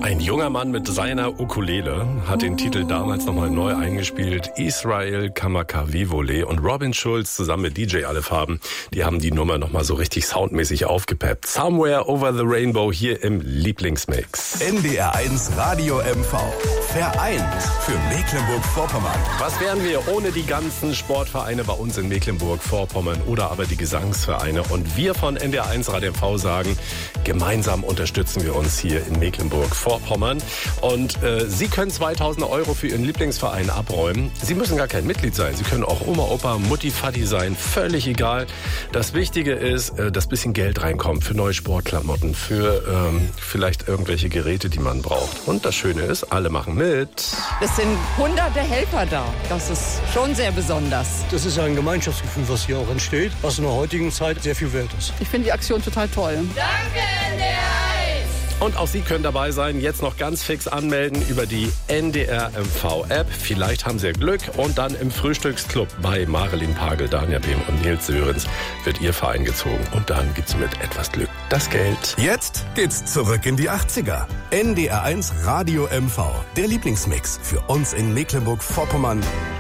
Ein junger Mann mit seiner Ukulele hat den Titel damals nochmal neu eingespielt. Israel Kamakavivole und Robin Schulz zusammen mit DJ Alefarben, die haben die Nummer nochmal so richtig soundmäßig aufgepeppt. Somewhere Over the Rainbow hier im Lieblingsmix. NDR1 Radio MV. Vereint für Mecklenburg-Vorpommern. Was wären wir ohne die ganzen Sportvereine bei uns in Mecklenburg-Vorpommern oder aber die Gesangsvereine? Und wir von NDR1 Radio MV sagen, gemeinsam unterstützen wir uns hier in Mecklenburg-Vorpommern. Und Sie können 2.000 € für Ihren Lieblingsverein abräumen. Sie müssen gar kein Mitglied sein. Sie können auch Oma, Opa, Mutti, Vati sein. Völlig egal. Das Wichtige ist, dass bisschen Geld reinkommt für neue Sportklamotten, für vielleicht irgendwelche Geräte, die man braucht. Und das Schöne ist, alle machen mit. Es sind hunderte Helfer da. Das ist schon sehr besonders. Das ist ein Gemeinschaftsgefühl, was hier auch entsteht, was in der heutigen Zeit sehr viel wert ist. Ich finde die Aktion total toll. Danke, NDR1! Und auch Sie können dabei sein. Jetzt noch ganz fix anmelden über die NDR MV-App. Vielleicht haben Sie ja Glück. Und dann im Frühstücksclub bei Marilyn Pagel, Danja Behm und Nils Sörensen wird Ihr Verein gezogen. Und dann gibt's mit etwas Glück das Geld. Jetzt geht's zurück in die 80er. NDR1 Radio MV. Der Lieblingsmix für uns in Mecklenburg-Vorpommern